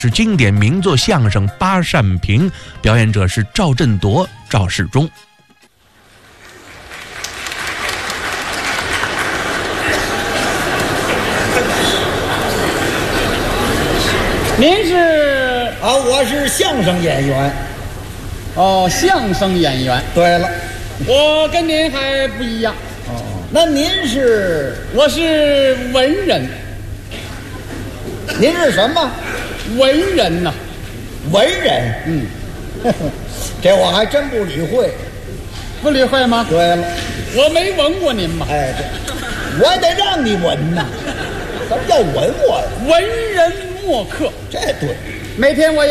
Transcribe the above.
是经典名作相声《八扇屏》，表演者是赵振铎、赵世忠。 您是啊，我是相声演员。 哦，相声演员。 对了， 我跟您还不一样。 哦，那您是？ 我是文人。 您是什么？ 文人呐。 文人。 嗯， 这我还真不理会。 不理会吗？ 对了， 我没闻过您嘛。 哎，对，我得让你闻呐。什么叫闻我呀？ 文人墨客。 这对。 每天我